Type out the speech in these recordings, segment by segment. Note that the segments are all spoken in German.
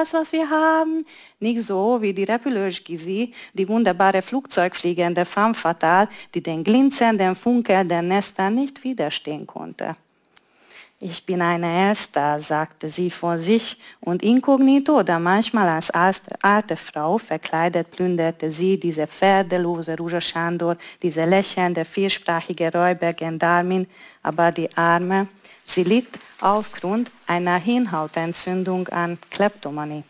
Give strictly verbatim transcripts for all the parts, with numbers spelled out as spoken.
das, was wir haben? Nicht so wie die Repulöge Gysi, die wunderbare Flugzeugfliegende femme fatale, die den glitzernden Funken der Nester nicht widerstehen konnte. Ich bin eine Elster, sagte sie vor sich, und inkognito oder manchmal als alte Frau verkleidet plünderte sie diese pferdelose Ruja Sándor, diese lächelnde, viersprachige Räuber Gendarmin, aber die Arme, sie litt aufgrund einer Hirnhautentzündung an Kleptomanie.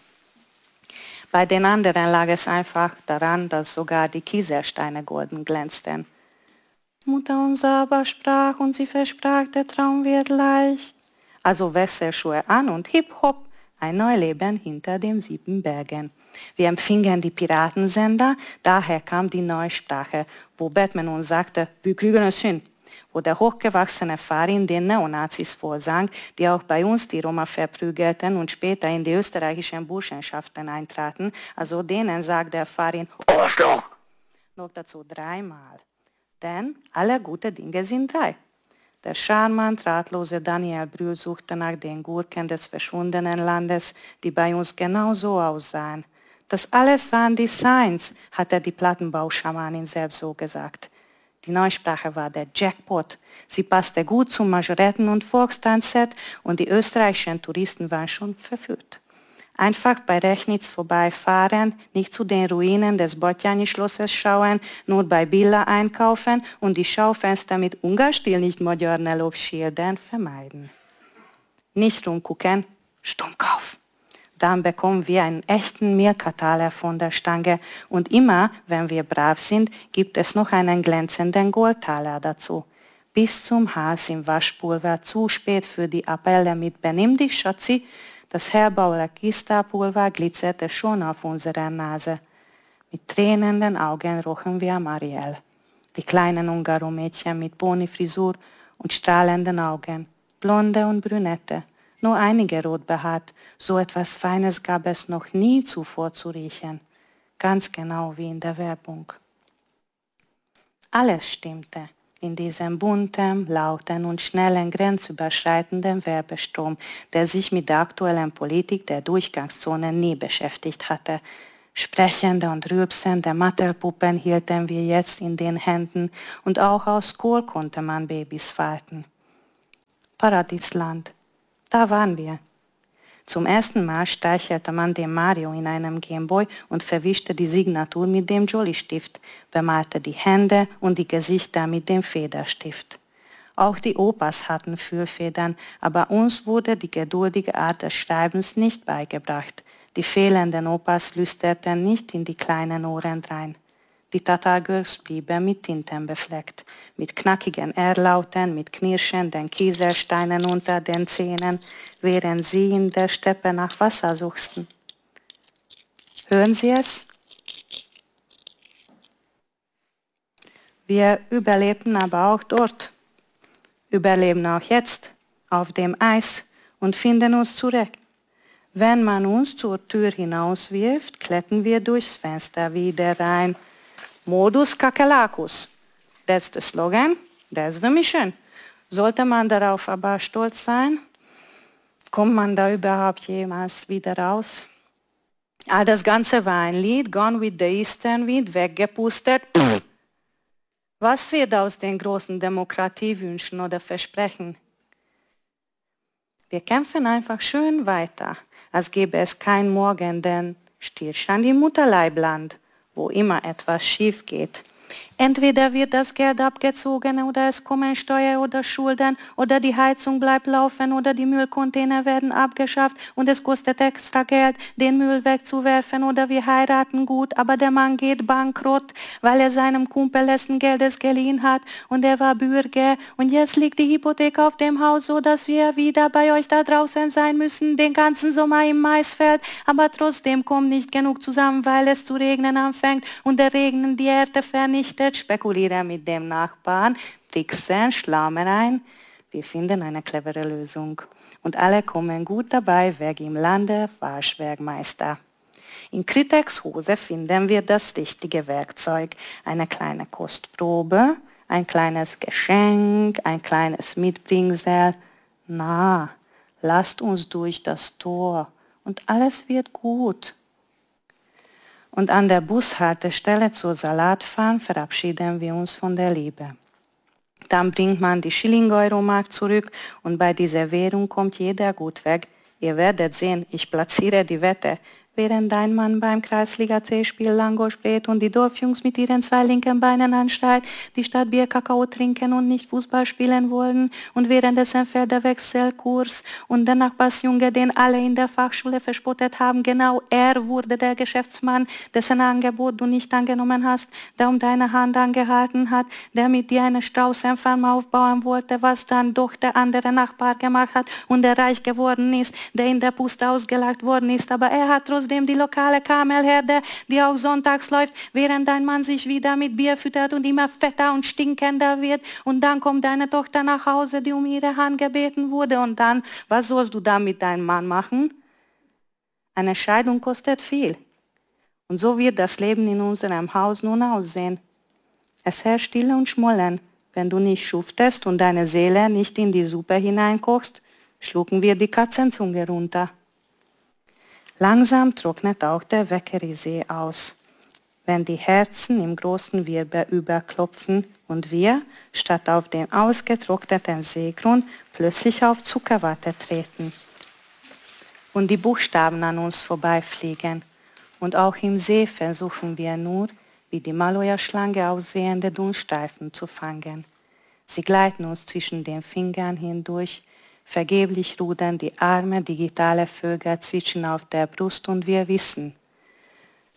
Bei den anderen lag es einfach daran, dass sogar die Kieselsteine golden glänzten. Mutter unser aber sprach und sie versprach, der Traum wird leicht. Also Wechselschuhe an und hip-hop, ein Neuleben hinter den sieben Bergen. Wir empfingen die Piratensender, daher kam die Neusprache, wo Batman uns sagte, wir kriegen es hin. Wo der hochgewachsene Farin den Neonazis vorsang, die auch bei uns die Roma verprügelten und später in die österreichischen Burschenschaften eintraten, also denen sagt der Farin, Arschloch! Noch dazu dreimal. Denn alle gute Dinge sind drei. Der charmant ratlose Daniel Brühl suchte nach den Gurken des verschwundenen Landes, die bei uns genau so aussahen. Das alles waren Designs, hatte die Plattenbauschamanin selbst so gesagt. Die Neusprache war der Jackpot. Sie passte gut zum Majoretten- und Volkstanzset und die österreichischen Touristen waren schon verführt. Einfach bei Rechnitz vorbeifahren, nicht zu den Ruinen des Botjani-Schlosses schauen, nur bei Billa einkaufen und die Schaufenster mit Ungarstil nicht Magyarnelov-Schildern vermeiden. Nicht rumgucken, Stummkauf. Dann bekommen wir einen echten Milka-Taler von der Stange und immer, wenn wir brav sind, gibt es noch einen glänzenden Goldtaler dazu. Bis zum Hals im Waschpulver, zu spät für die Appelle mit Benimm dich, Schatzi. Das Hellblaue Kista-Pulver glitzerte schon auf unserer Nase. Mit tränenden Augen rochen wir Marielle. Die kleinen Ungaro-Mädchen mit Boni-Frisur und strahlenden Augen, blonde und brünette, nur einige rot behaart. So etwas Feines gab es noch nie zuvor zu riechen. Ganz genau wie in der Werbung. Alles stimmte. In diesem bunten, lauten und schnellen, grenzüberschreitenden Werbestrom, der sich mit der aktuellen Politik der Durchgangszonen nie beschäftigt hatte. Sprechende und rülpsende Mattelpuppen hielten wir jetzt in den Händen und auch aus Kohl konnte man Babys falten. Paradiesland, da waren wir. Zum ersten Mal streichelte man den Mario in einem Gameboy und verwischte die Signatur mit dem Jolly-Stift, bemalte die Hände und die Gesichter mit dem Federstift. Auch die Opas hatten Füllfedern, aber uns wurde die geduldige Art des Schreibens nicht beigebracht. Die fehlenden Opas flüsterten nicht in die kleinen Ohren drein. Die Tatargirls blieben mit Tinten befleckt, mit knackigen R-Lauten, mit knirschenden Kieselsteinen unter den Zähnen, während sie in der Steppe nach Wasser suchten. Hören Sie es? Wir überlebten aber auch dort, überleben auch jetzt auf dem Eis und finden uns zurecht. Wenn man uns zur Tür hinauswirft, klettern wir durchs Fenster wieder rein. Modus Kakerlakus. That's the slogan, that's the mission. Sollte man darauf aber stolz sein? Kommt man da überhaupt jemals wieder raus? Ah, das Ganze war ein Lied, Gone with the Eastern Wind, weggepustet. Pff. Was wird aus den großen Demokratiewünschen oder Versprechen? Wir kämpfen einfach schön weiter, als gäbe es kein Morgen, denn Stillstand im Mutterleibland, wo immer etwas schief geht. Entweder wird das Geld abgezogen oder es kommen Steuer oder Schulden oder die Heizung bleibt laufen oder die Müllcontainer werden abgeschafft und es kostet extra Geld, den Müll wegzuwerfen oder wir heiraten gut, aber der Mann geht bankrott, weil er seinem Kumpel dessen Geldes geliehen hat und er war Bürger und jetzt liegt die Hypothek auf dem Haus, so dass wir wieder bei euch da draußen sein müssen, den ganzen Sommer im Maisfeld, aber trotzdem kommt nicht genug zusammen, weil es zu regnen anfängt und der Regen die Erde vernichtet. Spekulieren mit dem Nachbarn, tricksen, Schlaumereien. Wir finden eine clevere Lösung. Und alle kommen gut dabei weg im Lande Waschwerkmeister. In Kritex Hose finden wir das richtige Werkzeug. Eine kleine Kostprobe, ein kleines Geschenk, ein kleines Mitbringsel. Na, lasst uns durch das Tor und alles wird gut. Und an der Bushaltestelle zur Salatfarm verabschieden wir uns von der Liebe. Dann bringt man die Schilling-Euro-Mark zurück und bei dieser Währung kommt jeder gut weg. Ihr werdet sehen, ich platziere die Wette. Während dein Mann beim Kreisliga-C-Spiel Langosch brät und die Dorfjungs mit ihren zwei linken Beinen anschreit, die statt Bier Kakao trinken und nicht Fußball spielen wollen, und währenddessen fährt der Wechselkurs und der Nachbarsjunge, den alle in der Fachschule verspottet haben, genau er wurde der Geschäftsmann, dessen Angebot du nicht angenommen hast, der um deine Hand angehalten hat, der mit dir eine Straußenfarm aufbauen wollte, was dann doch der andere Nachbar gemacht hat und der reich geworden ist, der in der Puste ausgelacht worden ist, aber er hat trotzdem die lokale Kamelherde, die auch sonntags läuft, während dein Mann sich wieder mit Bier füttert und immer fetter und stinkender wird. Und dann kommt deine Tochter nach Hause, die um ihre Hand gebeten wurde. Und dann, was sollst du da mit deinem Mann machen? Eine Scheidung kostet viel. Und so wird das Leben in unserem Haus nun aussehen. Es herrscht Stille und Schmollen. Wenn du nicht schuftest und deine Seele nicht in die Suppe hineinkochst, schlucken wir die Katzenzunge runter. Langsam trocknet auch der Weckerisee aus, wenn die Herzen im großen Wirbel überklopfen und wir, statt auf den ausgetrockneten Seegrund, plötzlich auf Zuckerwatte treten. Und die Buchstaben an uns vorbeifliegen. Und auch im See versuchen wir nur, wie die Maloja-Schlange aussehende Dunststreifen zu fangen. Sie gleiten uns zwischen den Fingern hindurch. Vergeblich rudern die armen digitale Vögel zwitschern auf der Brust und wir wissen,